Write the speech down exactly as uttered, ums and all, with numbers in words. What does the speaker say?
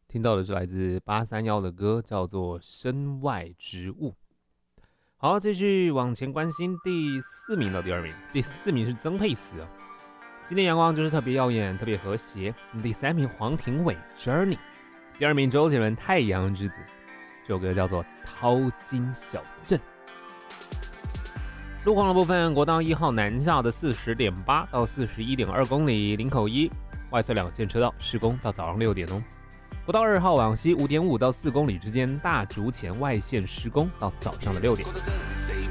听到的是来自八三一的歌，叫做《身外之物》。好，继续往前关心第四名到第二名，第四名是曾沛慈啊。今天阳光就是特别耀眼，特别和谐。第三名黄庭伟 Journey， 第二名周杰伦太阳之子，这首歌叫做《淘金小镇》。路况的部分，国道一号南下的 四十点八 到 四十一点二 公里，林口一外侧两线车道施工到早上六点哦。国道二号往西 五点五 到四公里之间，大竹前外线施工到早上的六点。